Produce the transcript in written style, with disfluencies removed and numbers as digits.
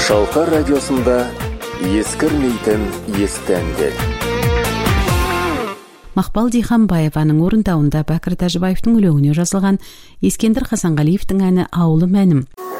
Шалқар радиосында ескірмейтін естәндер. Мақпал Диханбаеваның орындауында Бәкір Тәжібаевтың өлеңіне жазылған Ескендір Хасанғалиевтің әні «Ауылым әнім».